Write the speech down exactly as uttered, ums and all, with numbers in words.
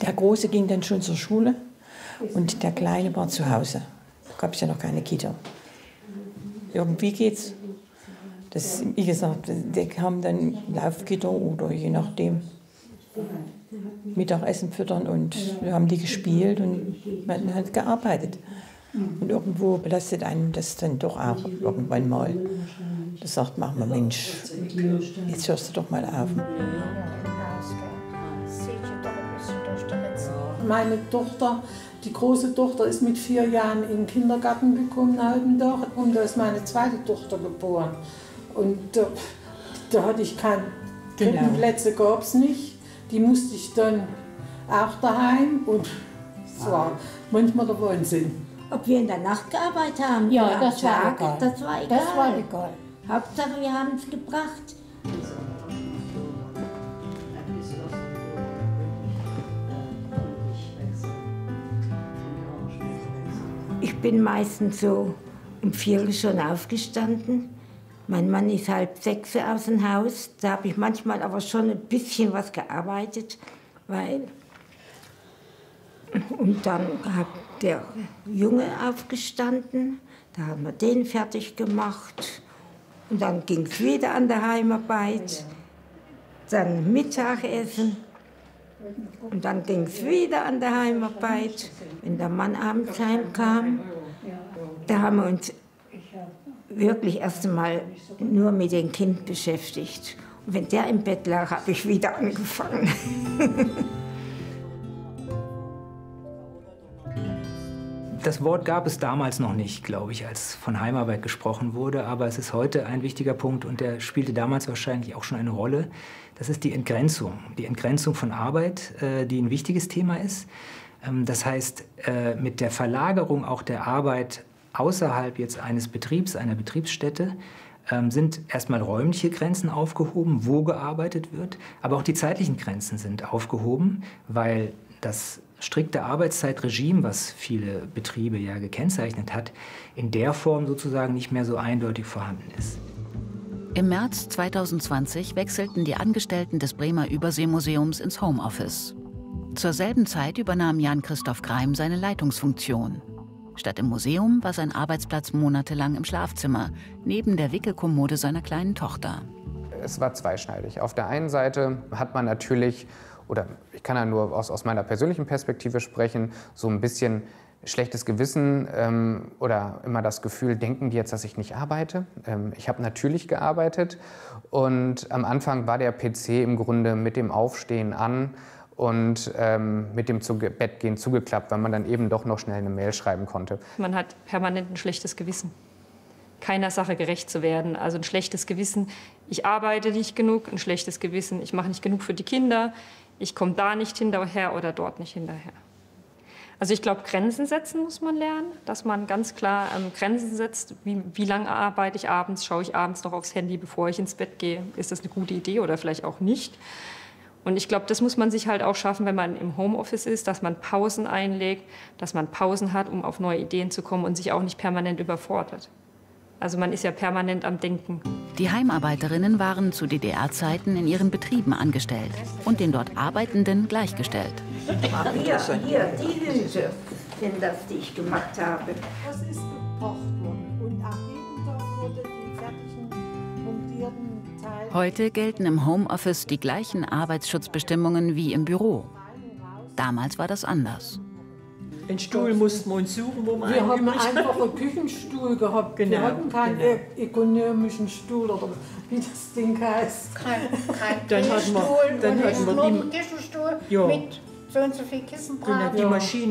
Der Große ging dann schon zur Schule und der Kleine war zu Hause. Da gab es ja noch keine Kita. Irgendwie geht's. Das, wie gesagt, die haben dann Laufgitter oder je nachdem Mittagessen füttern und wir haben die gespielt und man hat gearbeitet. Und irgendwo belastet einen das dann doch auch irgendwann mal. Das sagt man, Mensch, jetzt hörst du doch mal auf. Meine Tochter, die große Tochter, ist mit vier Jahren in den Kindergarten gekommen, einen halben Tag, und da ist meine zweite Tochter geboren. Und da, da hatte ich keine Krippenplätze, gab es nicht. Die musste ich dann auch daheim und es war manchmal der Wahnsinn. Ob wir in der Nacht gearbeitet haben? Ja, ja das, war egal. das war egal. Das war egal. Hauptsache, wir haben es gebracht. Ich bin meistens so um vier Uhr schon aufgestanden. Mein Mann ist halb sechs aus dem Haus. Da habe ich manchmal aber schon ein bisschen was gearbeitet, weil und dann hat der Junge aufgestanden, da haben wir den fertig gemacht. Und dann ging es wieder an der Heimarbeit, dann Mittagessen. Und dann ging es wieder an der Heimarbeit. Wenn der Mann abends heimkam, da haben wir uns wirklich erst einmal nur mit dem Kind beschäftigt. Und wenn der im Bett lag, habe ich wieder angefangen. Das Wort gab es damals noch nicht, glaube ich, als von Heimarbeit gesprochen wurde. Aber es ist heute ein wichtiger Punkt und der spielte damals wahrscheinlich auch schon eine Rolle. Das ist die Entgrenzung. Die Entgrenzung von Arbeit, die ein wichtiges Thema ist. Das heißt, mit der Verlagerung auch der Arbeit außerhalb jetzt eines Betriebs, einer Betriebsstätte, sind erstmal räumliche Grenzen aufgehoben, wo gearbeitet wird. Aber auch die zeitlichen Grenzen sind aufgehoben, weil das strikte Arbeitszeitregime, was viele Betriebe ja gekennzeichnet hat, in der Form sozusagen nicht mehr so eindeutig vorhanden ist. Im März zweitausendzwanzig wechselten die Angestellten des Bremer Überseemuseums ins Homeoffice. Zur selben Zeit übernahm Jan-Christoph Greim seine Leitungsfunktion. Statt im Museum war sein Arbeitsplatz monatelang im Schlafzimmer, neben der Wickelkommode seiner kleinen Tochter. Es war zweischneidig. Auf der einen Seite hat man natürlich, oder ich kann ja nur aus, aus meiner persönlichen Perspektive sprechen, so ein bisschen schlechtes Gewissen ähm, oder immer das Gefühl, denken die jetzt, dass ich nicht arbeite? Ähm, ich habe natürlich gearbeitet und am Anfang war der P C im Grunde mit dem Aufstehen an und ähm, mit dem zu Bettgehen zugeklappt, weil man dann eben doch noch schnell eine Mail schreiben konnte. Man hat permanent ein schlechtes Gewissen, keiner Sache gerecht zu werden. Also ein schlechtes Gewissen, ich arbeite nicht genug, ein schlechtes Gewissen, ich mache nicht genug für die Kinder, ich komme da nicht hinterher oder dort nicht hinterher. Also ich glaube, Grenzen setzen muss man lernen, dass man ganz klar ähm, Grenzen setzt. Wie, wie lange arbeite ich abends? Schaue ich abends noch aufs Handy, bevor ich ins Bett gehe? Ist das eine gute Idee oder vielleicht auch nicht? Und ich glaube, das muss man sich halt auch schaffen, wenn man im Homeoffice ist, dass man Pausen einlegt, dass man Pausen hat, um auf neue Ideen zu kommen und sich auch nicht permanent überfordert. Also man ist ja permanent am Denken. Die Heimarbeiterinnen waren zu D D R-Zeiten in ihren Betrieben angestellt und den dort Arbeitenden gleichgestellt. Hier, hier, die Hülse sind das, die ich gemacht habe. Das ist gekocht worden und nach jedem Tag wurde die fertigen montierten Teile... Heute gelten im Homeoffice die gleichen Arbeitsschutzbestimmungen wie im Büro. Damals war das anders. Den Stuhl mussten wir uns suchen, wo wir Wir haben einfach einen Küchenstuhl gehabt. Genau, Wir hatten keinen genau. ökonomischen Stuhl oder wie das Ding heißt. Kein, kein Dann hatten wir- Drehstuhl dann und hatten wir nur die- einen Küchenstuhl Ja. mit so und so viel Kissenbreite. Die Maschine